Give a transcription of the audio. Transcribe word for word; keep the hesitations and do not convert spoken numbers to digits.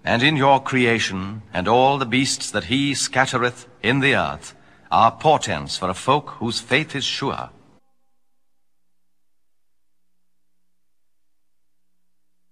And in your creation, and all the beasts that he scattereth in the earth, are portents for a folk whose faith is sure.